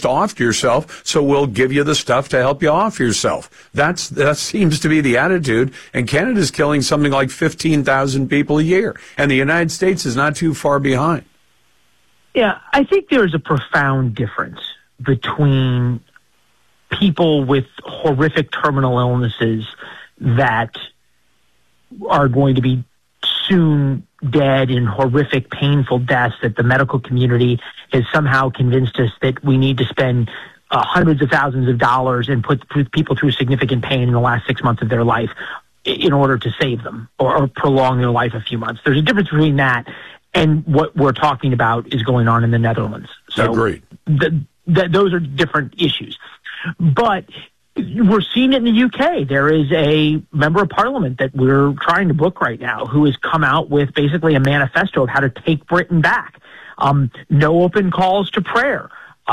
offed yourself, so we'll give you the stuff to help you off yourself. That seems to be the attitude, and Canada's killing something like 15,000 people a year, and the United States is not too far behind. Yeah, I think there's a profound difference between people with horrific terminal illnesses that are going to be soon dead in horrific, painful deaths that the medical community has somehow convinced us that we need to spend hundreds of thousands of dollars and put people through significant pain in the last 6 months of their life in order to save them or prolong their life a few months. There's a difference between that and what we're talking about is going on in the Netherlands. So agreed. Those are different issues. But we're seeing it in the UK. There is a member of parliament that we're trying to book right now who has come out with basically a manifesto of how to take Britain back. No open calls to prayer.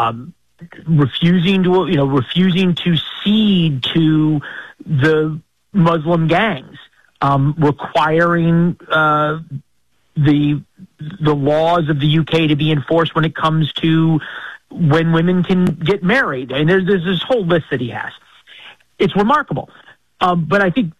Refusing to cede to the Muslim gangs. Requiring the laws of the UK to be enforced when it comes to when women can get married. And there's this whole list that he has. It's remarkable. But I think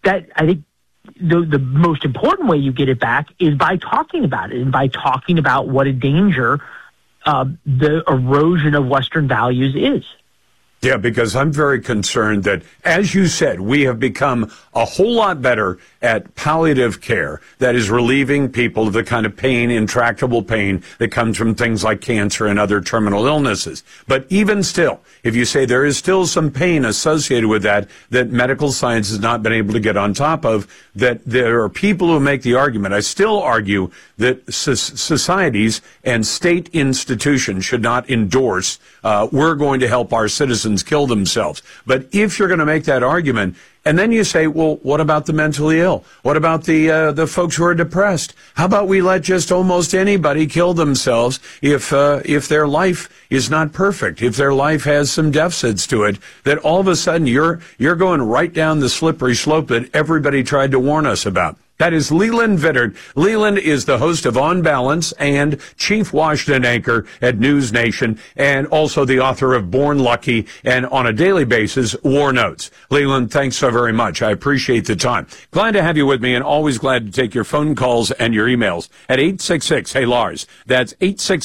the most important way you get it back is by talking about it and by talking about what a danger the erosion of Western values is. Yeah, because I'm very concerned that, as you said, we have become a whole lot better at palliative care that is relieving people of the kind of pain, intractable pain that comes from things like cancer and other terminal illnesses. But even still, if you say there is still some pain associated with that medical science has not been able to get on top of, that there are people who make the argument. I still argue that societies and state institutions should not endorse, we're going to help our citizens kill themselves. But if you're going to make that argument, and then you say, well, what about the mentally ill? What about the folks who are depressed? How about we let just almost anybody kill themselves if their life is not perfect, if their life has some deficits to it, that all of a sudden you're going right down the slippery slope that everybody tried to warn us about. That is Leland Vittert. Leland is the host of On Balance and chief Washington anchor at News Nation, and also the author of Born Lucky and, on a daily basis, War Notes. Leland, thanks so very much. I appreciate the time. Glad to have you with me, and always glad to take your phone calls and your emails at 866-HEY-LARS. That's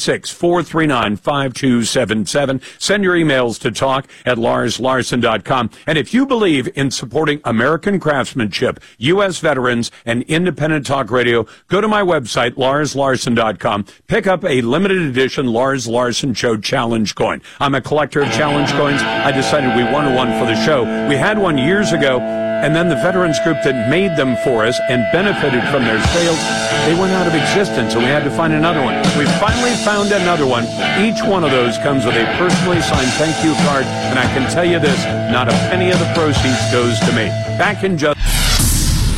866-439-5277. Send your emails to talk@LarsLarson.com. And if you believe in supporting American craftsmanship, U.S. veterans, and independent talk radio, go to my website, LarsLarson.com. Pick up a limited edition Lars Larson Show challenge coin. I'm a collector of challenge coins. I decided we wanted one for the show. We had one years ago, and then the veterans group that made them for us and benefited from their sales, they went out of existence, and we had to find another one. We finally found another one. Each one of those comes with a personally signed thank you card, and I can tell you this, not a penny of the proceeds goes to me. Back in just...